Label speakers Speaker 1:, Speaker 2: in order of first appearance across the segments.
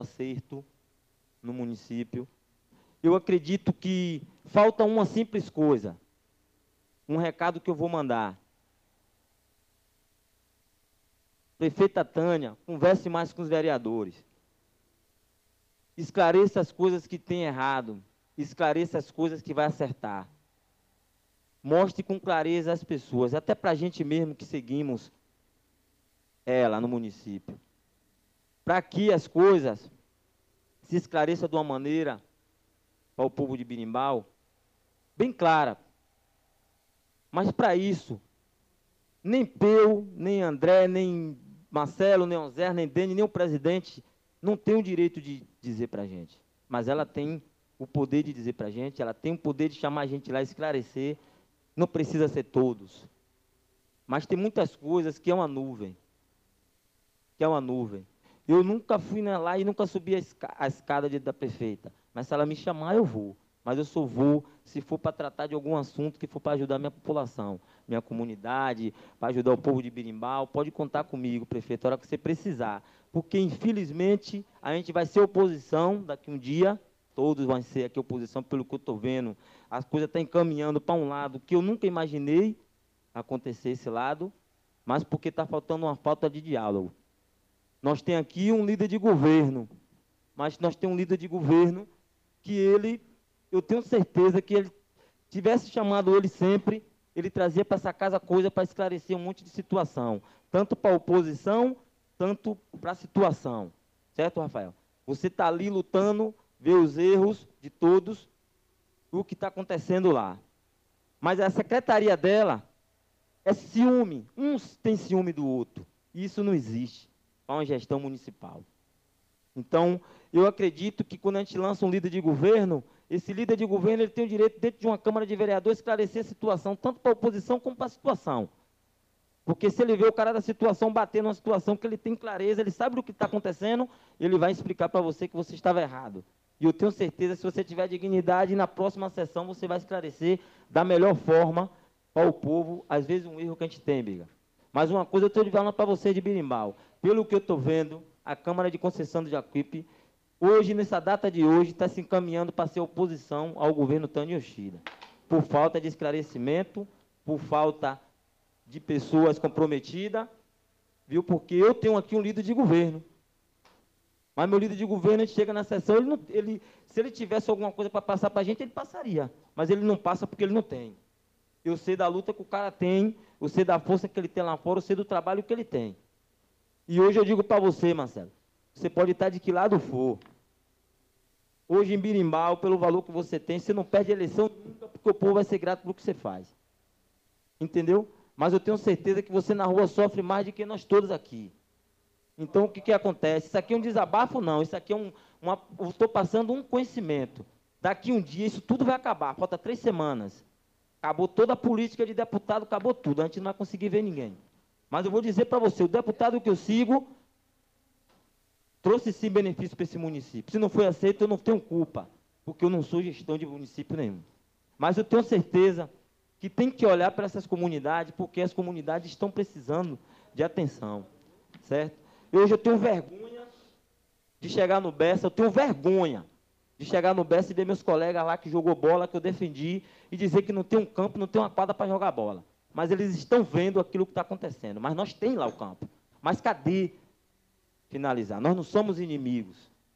Speaker 1: acerto no município. Eu acredito que falta uma simples coisa, um recado que eu vou mandar. Prefeita Tânia, converse mais com os vereadores. Esclareça as coisas que tem errado. Esclareça as coisas que vai acertar. Mostre com clareza às pessoas, até para a gente mesmo que seguimos ela no município. Para que as coisas se esclareçam de uma maneira para o povo de Birimbau bem clara. Mas para isso, nem Peu, nem André, nem Marcelo, nem Ozer, nem Dene, nem o presidente não tem o direito de dizer para a gente. Mas ela tem o poder de dizer para a gente, ela tem o poder de chamar a gente lá e esclarecer. Não precisa ser todos. Mas tem muitas coisas que é uma nuvem. Que é uma nuvem. Eu nunca fui lá e nunca subi a escada da prefeita. Mas se ela me chamar, eu vou. Mas eu só vou se for para tratar de algum assunto que for para ajudar a minha população, minha comunidade, para ajudar o povo de Birimbau. Pode contar comigo, prefeito, a hora que você precisar. Porque, infelizmente, a gente vai ser oposição daqui um dia. Todos vão ser aqui oposição, pelo que eu estou vendo. As coisas estão encaminhando para um lado que eu nunca imaginei acontecer esse lado, mas porque está faltando uma falta de diálogo. Nós temos aqui um líder de governo, mas nós temos um líder de governo que eu tenho certeza que ele tivesse chamado ele sempre, ele trazia para essa casa coisa para esclarecer um monte de situação, tanto para a oposição, tanto para a situação. Certo, Rafael? Você está ali lutando, vê os erros de todos, o que está acontecendo lá. Mas a secretaria dela é ciúme. Uns têm ciúme do outro. E isso não existe para uma gestão municipal. Então, eu acredito que quando a gente lança um líder de governo, esse líder de governo ele tem o direito, dentro de uma Câmara de Vereadores, esclarecer a situação, tanto para a oposição como para a situação. Porque se ele vê o cara da situação bater numa situação que ele tem clareza, ele sabe do que está acontecendo, ele vai explicar para você que você estava errado. E eu tenho certeza, se você tiver dignidade, na próxima sessão você vai esclarecer da melhor forma para o povo, às vezes um erro que a gente tem, Biga. Mas uma coisa eu estou falando para você de Birimbau. Pelo que eu estou vendo, a Câmara de Conceição do Jacuípe, hoje, nessa data de hoje, está se encaminhando para ser oposição ao governo Tânia Yoshida. Por falta de esclarecimento, por falta de pessoas comprometidas, viu? Porque eu tenho aqui um líder de governo. Mas meu líder de governo, a gente chega na sessão, se ele tivesse alguma coisa para passar para a gente, ele passaria. Mas ele não passa porque ele não tem. Eu sei da luta que o cara tem, eu sei da força que ele tem lá fora, eu sei do trabalho que ele tem. E hoje eu digo para você, Marcelo, você pode estar de que lado for. Hoje em Birimbau, pelo valor que você tem, você não perde a eleição nunca, porque o povo vai ser grato pelo que você faz. Entendeu? Mas eu tenho certeza que você na rua sofre mais do que nós todos aqui. Então, o que acontece? Isso aqui é um desabafo? Não. Isso aqui é eu estou passando um conhecimento. Daqui um dia, isso tudo vai acabar. Falta 3 semanas. Acabou toda a política de deputado, acabou tudo. A gente não vai conseguir ver ninguém. Mas eu vou dizer para você, o deputado que eu sigo trouxe sim benefício para esse município. Se não foi aceito, eu não tenho culpa, porque eu não sou gestão de município nenhum. Mas eu tenho certeza que tem que olhar para essas comunidades, porque as comunidades estão precisando de atenção, certo? Hoje eu tenho vergonha de chegar no Bessa, eu tenho vergonha de chegar no Bessa e ver meus colegas lá que jogou bola, que eu defendi, e dizer que não tem um campo, não tem uma quadra para jogar bola. Mas eles estão vendo aquilo que está acontecendo. Mas nós temos lá o campo. Mas cadê finalizar? Nós não somos inimigos.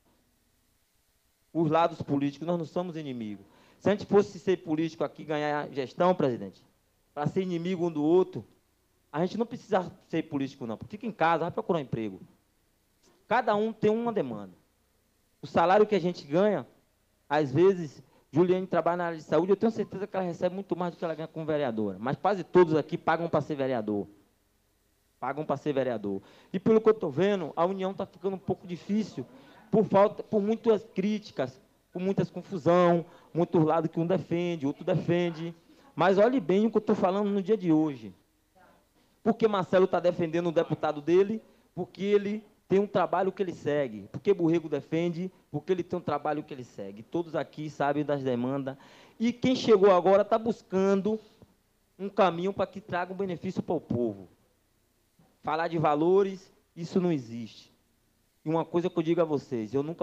Speaker 1: Os lados políticos, nós não somos inimigos. Se a gente fosse ser político aqui, ganhar gestão, presidente, para ser inimigo um do outro, a gente não precisa ser político, não. Fica em casa, vai procurar um emprego. Cada um tem uma demanda. O salário que a gente ganha, às vezes, Juliane trabalha na área de saúde, eu tenho certeza que ela recebe muito mais do que ela ganha como vereadora. Mas quase todos aqui pagam para ser vereador. Pagam para ser vereador. E pelo que eu estou vendo, a união está ficando um pouco difícil, por muitas críticas, por muitas confusão, muitos lados que um defende, outro defende. Mas olhe bem o que eu estou falando no dia de hoje. Porque Marcelo está defendendo o deputado dele, porque ele tem um trabalho que ele segue. Porque Borrego defende, porque ele tem um trabalho que ele segue. Todos aqui sabem das demandas. E quem chegou agora está buscando um caminho para que traga um benefício para o povo. Falar de valores, isso não existe. E uma coisa que eu digo a vocês, eu nunca